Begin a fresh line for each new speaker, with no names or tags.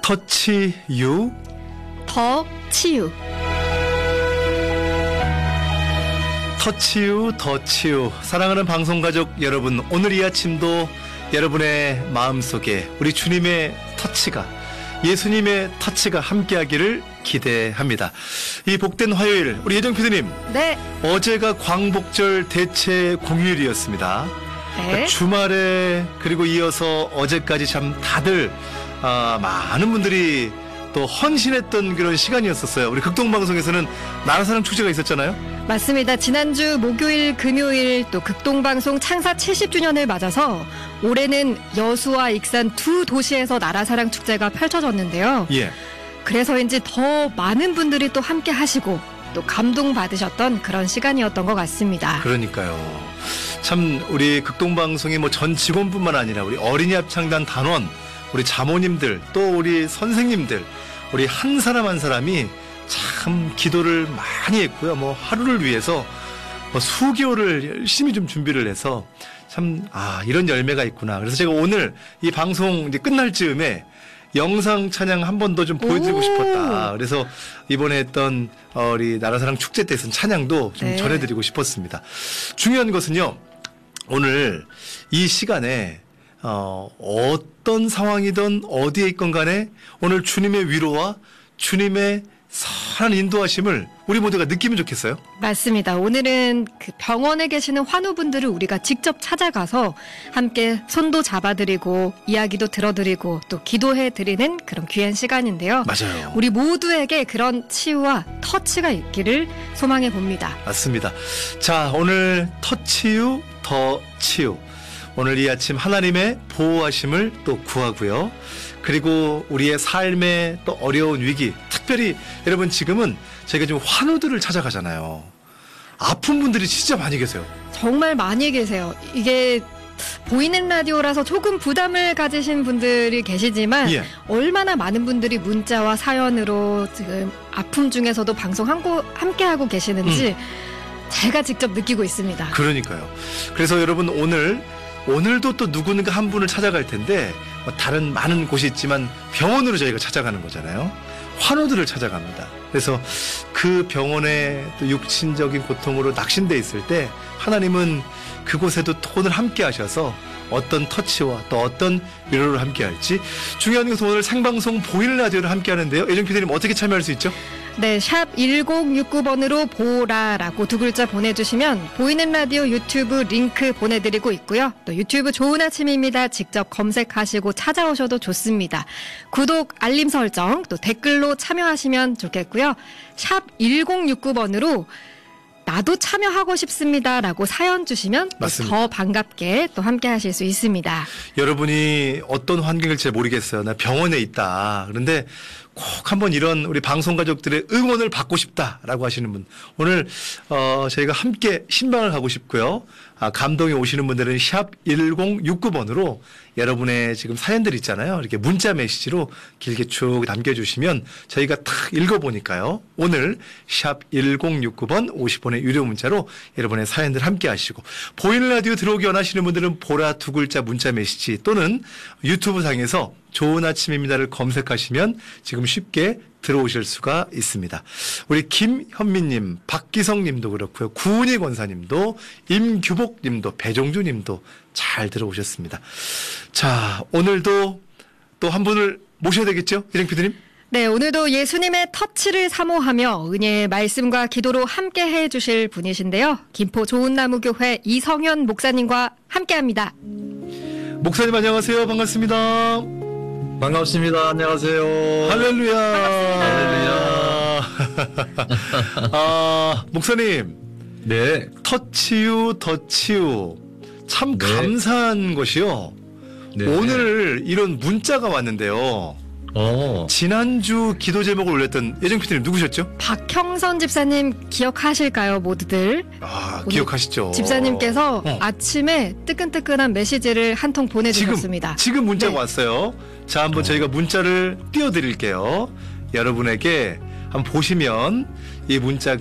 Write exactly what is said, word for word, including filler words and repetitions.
터치 유
더 치유.
터치유 더 치유. 사랑하는 방송가족 여러분, 오늘 이 아침도 여러분의 마음속에 우리 주님의 터치가, 예수님의 터치가 함께하기를 기대합니다. 이 복된 화요일, 우리 예정 피디님,
네.
어제가 광복절 대체 공휴일이었습니다.
네.
주말에 그리고 이어서 어제까지 참 다들 아, 많은 분들이 또 헌신했던 그런 시간이었었어요. 우리 극동방송에서는 나라사랑 축제가 있었잖아요.
맞습니다. 지난주 목요일, 금요일 또 극동방송 창사 칠십 주년을 맞아서 올해는 여수와 익산 두 도시에서 나라사랑 축제가 펼쳐졌는데요.
예.
그래서인지 더 많은 분들이 또 함께 하시고 또 감동받으셨던 그런 시간이었던 것 같습니다.
그러니까요. 참 우리 극동방송의 뭐 전 직원뿐만 아니라 우리 어린이 합창단 단원, 우리 자모님들, 또 우리 선생님들, 우리 한 사람 한 사람이 참 기도를 많이 했고요. 뭐 하루를 위해서 뭐 수개월을 열심히 좀 준비를 해서 참, 아, 이런 열매가 있구나. 그래서 제가 오늘 이 방송 이제 끝날 즈음에 영상 찬양 한 번 더 좀 보여드리고
오.
싶었다. 그래서 이번에 했던 어, 우리 나라사랑 축제 때 쓴 찬양도 좀
네.
전해드리고 싶었습니다. 중요한 것은요, 오늘 이 시간에 어, 어떤 상황이든 어디에 있건 간에 오늘 주님의 위로와 주님의 선한 인도하심을 우리 모두가 느끼면 좋겠어요.
맞습니다. 오늘은 그 병원에 계시는 환우분들을 우리가 직접 찾아가서 함께 손도 잡아드리고 이야기도 들어드리고 또 기도해드리는 그런 귀한 시간인데요.
맞아요.
우리 모두에게 그런 치유와 터치가 있기를 소망해 봅니다.
맞습니다. 자, 오늘 터치유 더 치유. 오늘 이 아침 하나님의 보호하심을 또 구하고요. 그리고 우리의 삶의 또 어려운 위기, 특별히 여러분 지금은 저희가 좀 환우들을 찾아가잖아요. 아픈 분들이 진짜 많이 계세요.
정말 많이 계세요. 이게 보이는 라디오라서 조금 부담을 가지신 분들이 계시지만
예.
얼마나 많은 분들이 문자와 사연으로 지금 아픔 중에서도 방송 함께하고 계시는지
음.
제가 직접 느끼고 있습니다.
그러니까요. 그래서 여러분 오늘 오늘도 또 누군가 한 분을 찾아갈 텐데 뭐 다른 많은 곳이 있지만 병원으로 저희가 찾아가는 거잖아요. 환우들을 찾아갑니다. 그래서 그 병원의 또 육신적인 고통으로 낙심돼 있을 때 하나님은 그곳에도 오늘 함께 하셔서 어떤 터치와 또 어떤 위로를 함께 할지. 중요한 것은 오늘 생방송 보이는 라디오를 함께 하는데요. 예정 피디님 어떻게 참여할 수 있죠?
네, 샵 일공육구 번으로 보라라고 두 글자 보내주시면 보이는 라디오 유튜브 링크 보내드리고 있고요. 또 유튜브 좋은 아침입니다. 직접 검색하시고 찾아오셔도 좋습니다. 구독, 알림 설정, 또 댓글로 참여하시면 좋겠고요. 샵 일공육구 번으로 나도 참여하고 싶습니다라고 사연 주시면 더 반갑게 또 함께 하실 수 있습니다.
여러분이 어떤 환경일지 모르겠어요. 나 병원에 있다. 그런데 꼭 한번 이런 우리 방송 가족들의 응원을 받고 싶다라고 하시는 분, 오늘 어, 저희가 함께 신방을 가고 싶고요. 아, 감동이 오시는 분들은 샵 일공육구 번으로 여러분의 지금 사연들 있잖아요. 이렇게 문자 메시지로 길게 쭉 남겨주시면 저희가 탁 읽어보니까요. 오늘 샵 일공육구 번 오십 원의 유료 문자로 여러분의 사연들 함께 하시고, 보이는 라디오 들어오기 원하시는 분들은 보라 두 글자 문자 메시지 또는 유튜브 상에서 좋은 아침입니다를 검색하시면 지금 쉽게 들어오실 수가 있습니다. 우리 김현미님, 박기성님도 그렇고요. 구은희 권사님도, 임규복님도, 배종주님도 잘 들어오셨습니다. 자, 오늘도 또 한 분을 모셔야 되겠죠? 이정 피디님?
네, 오늘도 예수님의 터치를 사모하며 은혜의 말씀과 기도로 함께 해주실 분이신데요. 김포 좋은나무교회 이성현 목사님과 함께합니다.
목사님 안녕하세요. 반갑습니다.
반갑습니다. 안녕하세요.
할렐루야.
할렐루야.
아, 목사님.
네.
터치유, 더치유. 참
네.
감사한 것이요.
네.
오늘 이런 문자가 왔는데요.
어.
지난주 기도 제목을 올렸던 예정 피디님 누구셨죠?
박형선 집사님 기억하실까요, 모두들?
아, 기억하시죠?
집사님께서
어.
아침에 뜨끈뜨끈한 메시지를 한 통 보내주셨습니다.
지금, 지금 문자가
네.
왔어요. 자, 한번
어.
저희가 문자를 띄워드릴게요. 여러분에게 한번 보시면 이 문자가